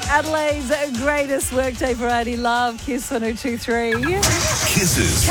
Adelaide's greatest workday variety love, Kiss 102.3. Kisses.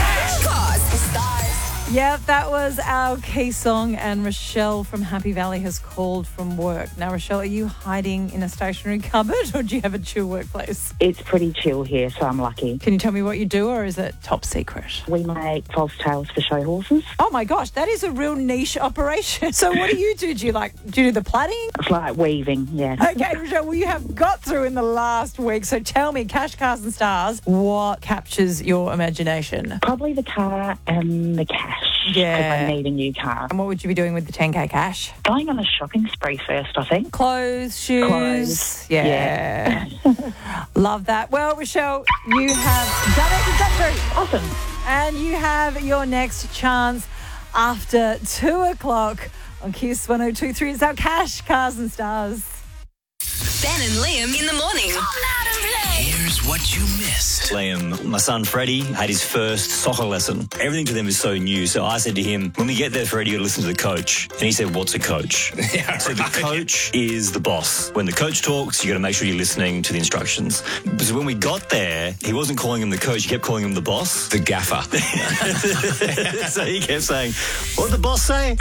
Yep, that was our key song, and Rochelle from Happy Valley has called from work. Now, Rochelle, are you hiding in a stationery cupboard or do you have a chill workplace? It's pretty chill here, so I'm lucky. Can you tell me what you do, or is it top secret? We make false tails for show horses. Oh my gosh, that is a real niche operation. So what do you do? Do you do the plaiting? It's like weaving, yeah. Okay, Rochelle, well, you have got through in the last week. So tell me, cash, cars and stars, what captures your imagination? Probably the car and the cash. Yeah. Because I need a new car. And what would you be doing with the 10K cash? Going on a shopping spree first, I think. Clothes, shoes. Clothes. Yeah. Love that. Well, Rochelle, you have done it. You've got through. Awesome. And you have your next chance after 2 o'clock on Kiss 102.3. It's our cash, cars and stars. Ben and Liam in the morning. Here's what you missed. Liam, my son Freddie had his first soccer lesson. Everything to them is so new. So I said to him, when we get there, Freddie, you got to listen to the coach. And he said, what's a coach? So the coach is the boss. When the coach talks, you got to make sure you're listening to the instructions. So when we got there, he wasn't calling him the coach. He kept calling him the boss. The gaffer. So he kept saying, what did the boss say?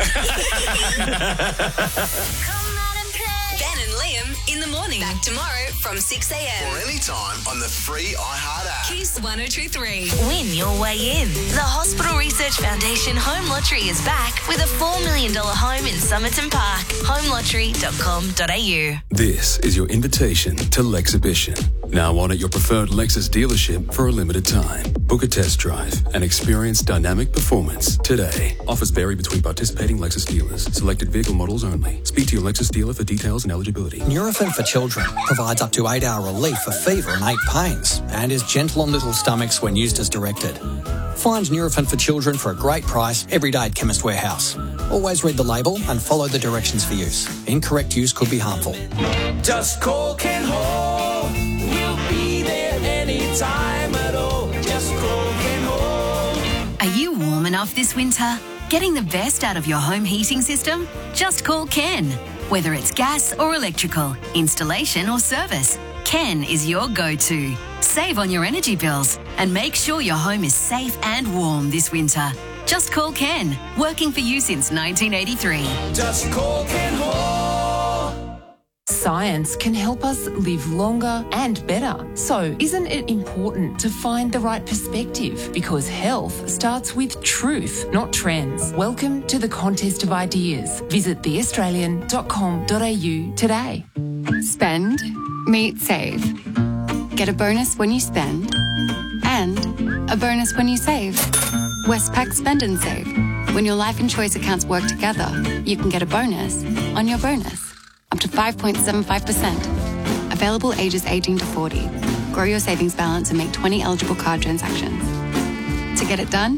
Ben and Liam in the morning. Back tomorrow from 6 a.m. Or anytime on the free iHeart app. Kiss 102.3. Win your way in. The Hospital Research Foundation Home Lottery is back with a $4 million home in Somerton Park. Homelottery.com.au. This is your invitation to Lexhibition. Now on at your preferred Lexus dealership for a limited time. Book a test drive and experience dynamic performance today. Offers vary between participating Lexus dealers. Selected vehicle models only. Speak to your Lexus dealer for details and eligibility. Nurofen for Children provides up to 8-hour relief for fever and ache pains and is gentle on little stomachs when used as directed. Find Nurofen for Children for a great price every day at Chemist Warehouse. Always read the label and follow the directions for use. Incorrect use could be harmful. Just call Ken Hall. We'll be there anytime at all. Just call Ken Hall. Are you warm enough this winter? Getting the best out of your home heating system? Just call Ken. Whether it's gas or electrical, installation or service, Ken is your go-to. Save on your energy bills and make sure your home is safe and warm this winter. Just call Ken, working for you since 1983. Just call Ken Hall. Science can help us live longer and better. So, isn't it important to find the right perspective? Because health starts with truth, not trends. Welcome to the Contest of Ideas. Visit theaustralian.com.au today. Spend, meet, save. Get a bonus when you spend and a bonus when you save. Westpac Spend and Save. When your life and choice accounts work together, you can get a bonus on your bonus. Up to 5.75%. Available ages 18 to 40. Grow your savings balance and make 20 eligible card transactions. To get it done,